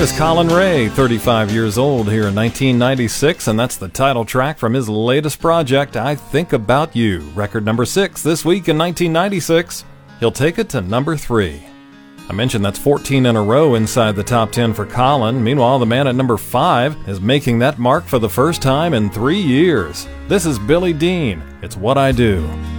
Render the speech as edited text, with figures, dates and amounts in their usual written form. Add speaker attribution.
Speaker 1: There's Colin Ray, 35 years old here in 1996, and that's the title track from his latest project, I Think About You, record number 6 this week in 1996. He'll take it to number 3. I mentioned that's 14 in a row inside the top 10 for Colin. Meanwhile, the man at number 5 is making that mark for the first time in 3 years. This is Billy Dean. It's What I Do.